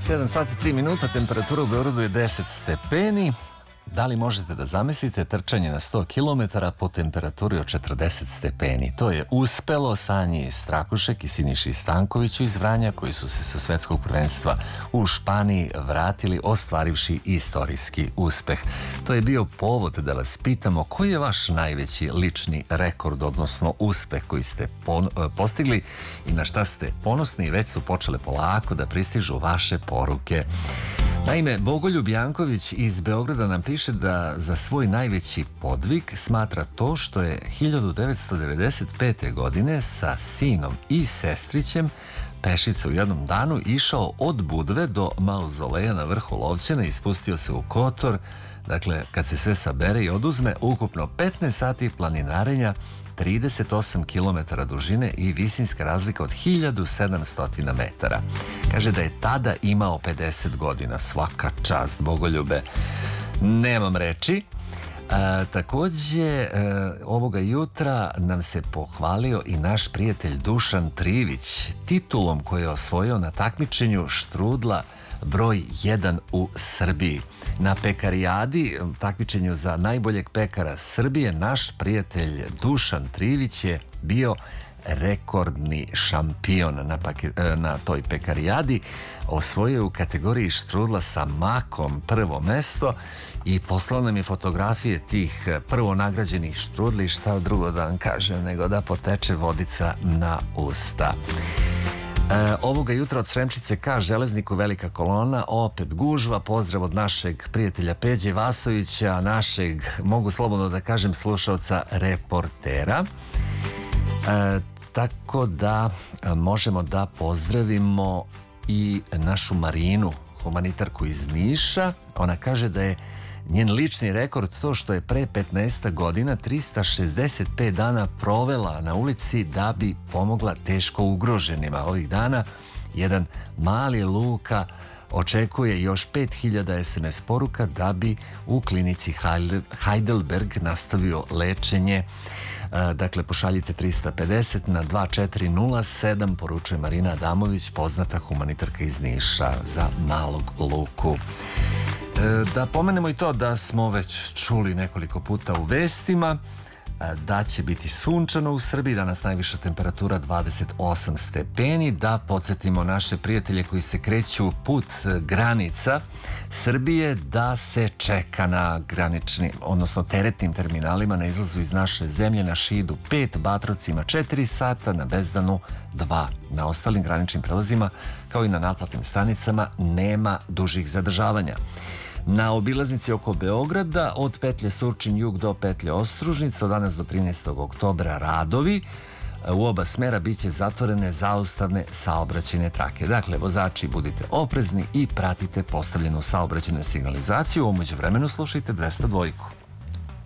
7 sati 3 minuta, temperatura u Beogradu je 10 stepeni. Da li možete da zamislite trčanje na 100 km po temperaturi od 40 stepeni? To je uspelo Sanji Strakušek i Siniši Stankoviću iz Vranja, koji su se sa svetskog prvenstva u Španiji vratili ostvarivši istorijski uspeh. To je bio povod da vas pitamo koji je vaš najveći lični rekord, odnosno uspeh koji ste postigli i na šta ste ponosni, i već su počele polako da pristižu vaše poruke. Naime, Bogoljub Janković iz Beograda nam piše da za svoj najveći podvig smatra to što je 1995. godine sa sinom i sestrićem pešice u jednom danu išao od Budve do Mauzoleja na vrhu Lovćena i spustio se u Kotor. Dakle, kad se sve sabere i oduzme, ukupno 15 sati planinarenja, 38 km dužine i visinska razlika od 1700 metara. Kaže da je tada imao 50 godina. Svaka čast, Bogoljube. Nemam reči. Takođe, ovoga jutra nam se pohvalio i naš prijatelj Dušan Trivić titulom koju je osvojio na takmičenju štrudla broj 1 u Srbiji. Na pekarijadi, takmičenju za najboljeg pekara Srbije, naš prijatelj Dušan Trivić je bio rekordni šampion na toj pekarijadi. Osvojio u kategoriji štrudla sa makom prvo mesto i poslao nam je fotografije tih prvo nagrađenih štrudli. Šta drugo da vam kažem nego da poteče vodica na usta. Ovoga jutra od Sremčice ka Železniku velika kolona, opet gužva. Pozdrav od našeg prijatelja Peđe Vasovića, našeg, mogu slobodno da kažem, slušalca reportera. Tako da možemo da pozdravimo i našu Marinu, humanitarku iz Niša. Ona kaže da je njen lični rekord to što je pre 15 godina 365 dana provela na ulici da bi pomogla teško ugroženima. Ovih dana jedan mali Luka očekuje još 5000 SMS poruka da bi u klinici Heidelberg nastavio lečenje. Dakle, pošaljite 350 na 2407, poručuje Marina Adamović, poznata humanitarka iz Niša, za malog Luku. Da pomenemo i to da smo već čuli nekoliko puta u vestima da će biti sunčano u Srbiji, danas najviša temperatura 28 stepeni. Da podsjetimo naše prijatelje koji se kreću put granica Srbije da se čeka na graničnim, odnosno teretnim terminalima na izlazu iz naše zemlje, na Šidu 5, Batrovcima 4 sata, na Bezdanu 2. Na ostalim graničnim prelazima, kao i na naplatnim stanicama, nema dužih zadržavanja. Na obilaznici oko Beograda od petlje Surčin jug do petlje Ostružnica od danas do 13. oktobra radovi. U oba smera biće zatvorene zaustavne saobraćajne trake. Dakle, vozači, budite oprezni i pratite postavljenu saobraćajnu signalizaciju. U međuvremenu slušajte 202.